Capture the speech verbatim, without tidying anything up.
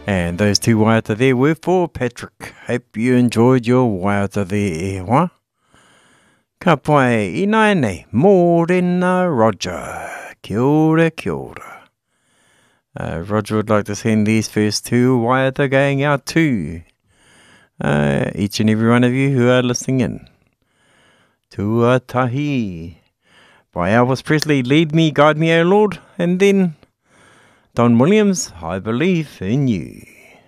And those two waiata there were for Patrick. Hope you enjoyed your waiata there, e hoa. Ka pai i nai nei, Morena Roger. Kia ora, kia ora. Uh, Roger would like to send these first two waiata going out to uh, each and every one of you who are listening in. Tuatahi. By Elvis Presley, Lead Me, Guide Me, O Lord. And then Don Williams, I Believe in You.